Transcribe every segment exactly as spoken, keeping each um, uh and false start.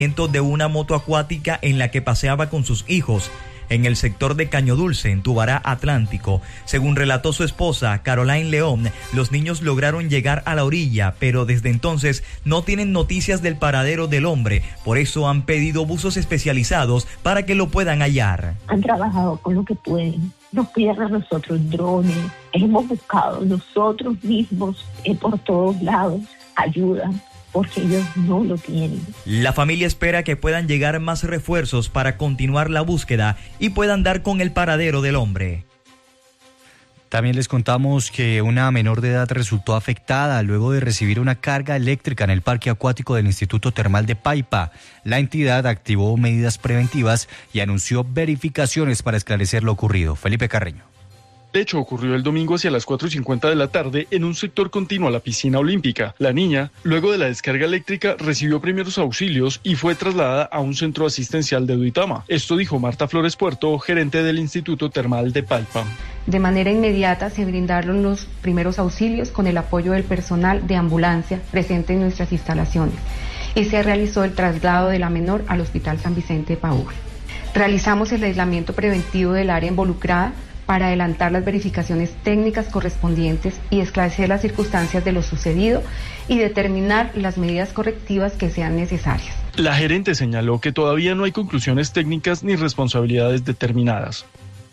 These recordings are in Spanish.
de una moto acuática en la que paseaba con sus hijos en el sector de Caño Dulce, en Tubará Atlántico. Según relató su esposa, Caroline León, los niños lograron llegar a la orilla, pero desde entonces no tienen noticias del paradero del hombre. Por eso han pedido buzos especializados para que lo puedan hallar. Han trabajado con lo que pueden. Nos piden a nosotros drones. Hemos buscado nosotros mismos eh, por todos lados ayuda, porque ellos no lo tienen. La familia espera que puedan llegar más refuerzos para continuar la búsqueda y puedan dar con el paradero del hombre. También les contamos que una menor de edad resultó afectada luego de recibir una carga eléctrica en el parque acuático del Instituto Termal de Paipa. La entidad activó medidas preventivas y anunció verificaciones para esclarecer lo ocurrido. Felipe Carreño. El hecho ocurrió el domingo hacia las cuatro y cincuenta de la tarde en un sector continuo a la piscina olímpica. La niña, luego de la descarga eléctrica, recibió primeros auxilios y fue trasladada a un centro asistencial de Duitama. Esto dijo Marta Flores Puerto, gerente del Instituto Termal de Paipa. De manera inmediata se brindaron los primeros auxilios con el apoyo del personal de ambulancia presente en nuestras instalaciones y se realizó el traslado de la menor al Hospital San Vicente de Paúl. Realizamos el aislamiento preventivo del área involucrada para adelantar las verificaciones técnicas correspondientes y esclarecer las circunstancias de lo sucedido y determinar las medidas correctivas que sean necesarias. La gerente señaló que todavía no hay conclusiones técnicas ni responsabilidades determinadas.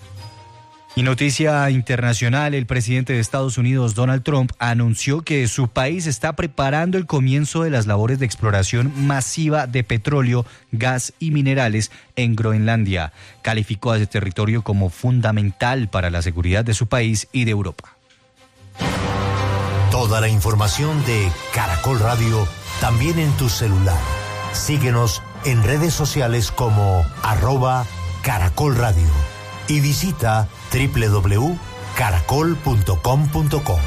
Y noticia internacional, el presidente de Estados Unidos, Donald Trump, anunció que su país está preparando el comienzo de las labores de exploración masiva de petróleo, gas y minerales en Groenlandia. Calificó a ese territorio como fundamental para la seguridad de su país y de Europa. Toda la información de Caracol Radio también en tu celular. Síguenos en redes sociales como arroba Caracol Radio. Y visita doble u doble u doble u punto caracol punto com punto co.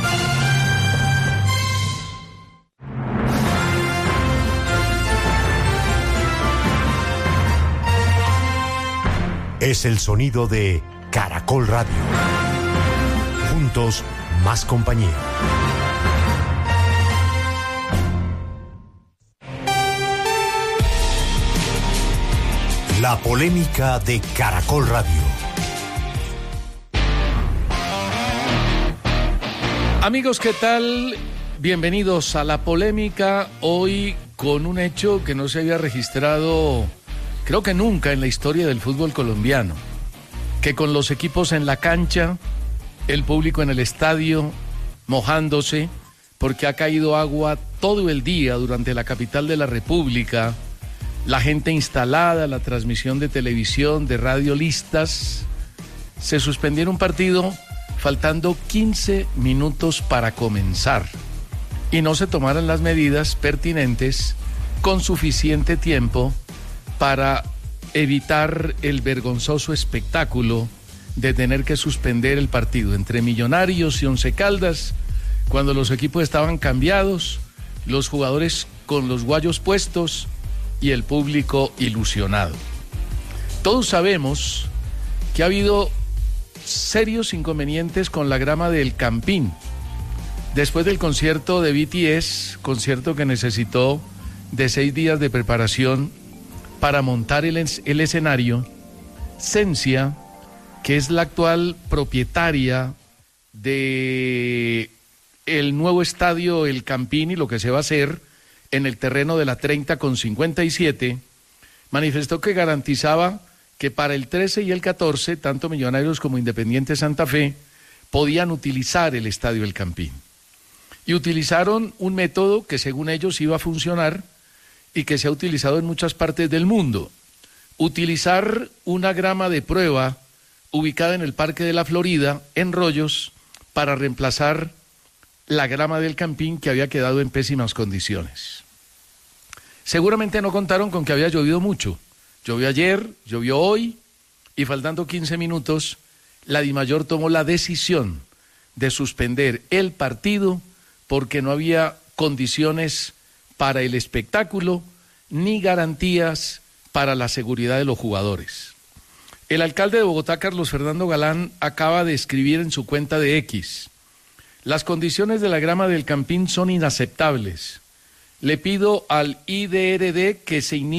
Es el sonido de Caracol Radio. Juntos, más compañía. La polémica de Caracol Radio. Amigos, ¿qué tal? Bienvenidos a La Polémica, hoy con un hecho que no se había registrado, creo que nunca en la historia del fútbol colombiano, que con los equipos en la cancha, el público en el estadio, mojándose, porque ha caído agua todo el día durante la capital de la República, la gente instalada, la transmisión de televisión, de radio listas, se suspendiera un partido faltando quince minutos para comenzar y no se tomaran las medidas pertinentes con suficiente tiempo para evitar el vergonzoso espectáculo de tener que suspender el partido entre Millonarios y Once Caldas, cuando los equipos estaban cambiados, los jugadores con los guayos puestos y el público ilusionado. Todos sabemos que ha habido serios inconvenientes con la grama del Campín. Después del concierto de B T S, concierto que necesitó de seis días de preparación para montar el, el escenario, Sensia, que es la actual propietaria de el nuevo estadio El Campín y lo que se va a hacer en el terreno de la treinta con cincuenta y siete, manifestó que garantizaba que para el trece y el catorce, tanto Millonarios como Independiente Santa Fe podían utilizar el estadio El Campín. Y utilizaron un método que según ellos iba a funcionar y que se ha utilizado en muchas partes del mundo. Utilizar una grama de prueba ubicada en el Parque de la Florida, en Rollos, para reemplazar la grama del Campín que había quedado en pésimas condiciones. Seguramente no contaron con que había llovido mucho. Llovió ayer, llovió hoy, y faltando quince minutos, la Dimayor tomó la decisión de suspender el partido porque no había condiciones para el espectáculo ni garantías para la seguridad de los jugadores. El alcalde de Bogotá, Carlos Fernando Galán, acaba de escribir en su cuenta de X: las condiciones de la grama del Campín son inaceptables. Le pido al I D R D que se inicie